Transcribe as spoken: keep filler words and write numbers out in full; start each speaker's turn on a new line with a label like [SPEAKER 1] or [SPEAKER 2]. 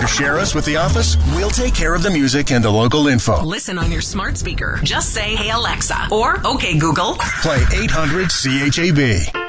[SPEAKER 1] to share us with the office? We'll take care of the music and the local info.
[SPEAKER 2] Listen on your smart speaker. Just say, "Hey Alexa," or "Okay Google."
[SPEAKER 1] Play eight hundred C H A B.